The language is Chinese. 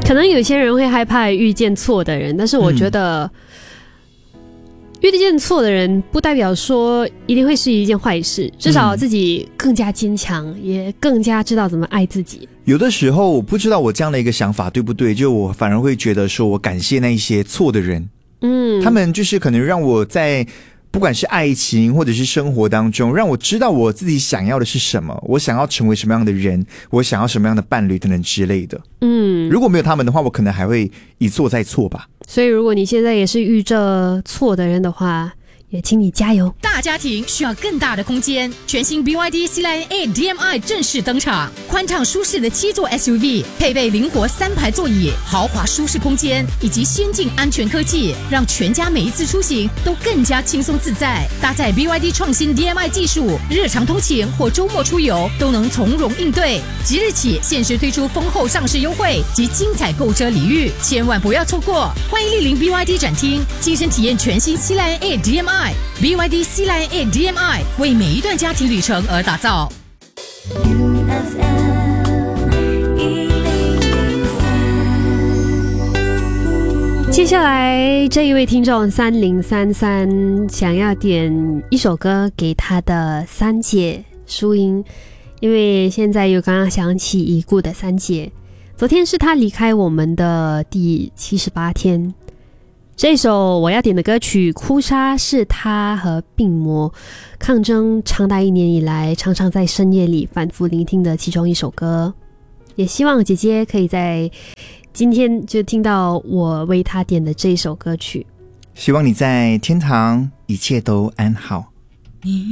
可能有些人会害怕遇见错的人，但是我觉得遇见错的人不代表说一定会是一件坏事，至少自己更加坚强，也更加知道怎么爱自己。 有的时候我不知道我这样的一个想法对不对，就我反而会觉得说我感谢那一些错的人，他们就是可能让我在不管是爱情或者是生活当中，让我知道我自己想要的是什么，我想要成为什么样的人，我想要什么样的伴侣等等之类的。如果没有他们的话，我可能还会一错再错吧。 所以如果你现在也是遇着错的人的话，也请你加油。 大家庭需要更大的空间，全新 BYD C-Line A DM-i 正式登场，宽敞舒适的7座 SUV， 配备灵活3排座椅，豪华舒适空间以及先进安全科技，让全家每一次出行都更加轻松自在。搭载 BYD 创新 DM-i 技术，日常通勤或周末出游都能从容应对。即日起限时推出丰厚上市优惠及精彩购车礼遇，千万不要错过！欢迎莅临 BYD 展厅，亲身体验全新 C-Line A DM-i。BYD C-Line A DM-i 为每一段家庭旅程而打造。 接下来这一位听众3033想要点一首歌给他的三姐淑英，因为现在又刚刚想起已故的三姐，昨天是她离开我们的第78天。这首我要点的歌曲《哭砂》是他和病魔抗争长达1年以来常常在深夜里反复聆听的其中一首歌，也希望姐姐可以在今天就听到我为她点的这首歌曲。 希望你在天堂一切都安好。 你